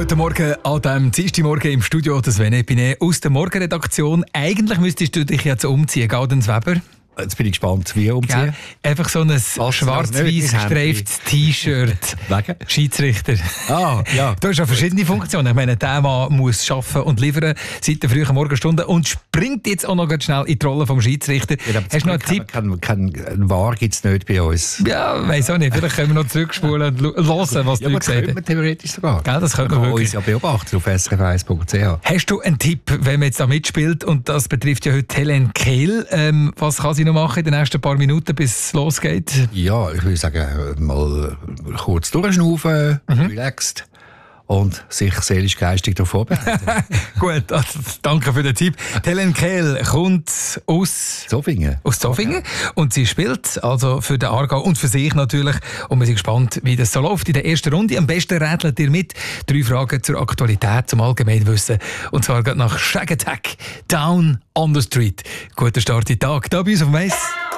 Guten Morgen an diesem Dienstagmorgen im Studio, das Sven Epine aus der Morgenredaktion. Eigentlich müsstest du dich jetzt umziehen, Gaudenz Weber. Jetzt bin ich gespannt, wie umziehen. Ja, einfach so ein schwarz-weiß gestreiftes T-Shirt. Wegen? Schiedsrichter. Ah, ja. Du hast ja verschiedene Funktionen. Ich meine, der Mann muss arbeiten und liefern seit der frühen Morgenstunde und springt jetzt auch noch ganz schnell in die Rolle vom Schiedsrichter. Ja, hast du noch einen Tipp? Kein Wahr gibt es nicht bei uns. Ja, weiss auch nicht. Vielleicht können wir noch zurückspulen und hören, was du gesagt hast. Ja, theoretisch sogar. Gell, das könnte man kann wirklich. uns ja beobachten auf srf1.ch. Hast du einen Tipp, wenn man jetzt da mitspielt? Und das betrifft ja heute Helen Kehl. Was kann sie noch machen in den nächsten paar Minuten, bis es losgeht? Ja, ich würde sagen, mal kurz durchschnaufen, relaxed und sich seelisch-geistig darauf vorbereiten. Gut, also, danke für den Tipp. Helen Kehl kommt aus Zofingen. Und sie spielt also für den Aargau und für sich natürlich. Und wir sind gespannt, wie das so läuft in der ersten Runde. Am besten rätselt ihr mit. 3 Fragen zur Aktualität, zum Allgemeinwissen. Und zwar geht nach Shag Attack, Down on the Street. Guter Start in den Tag, da bei uns auf Mais.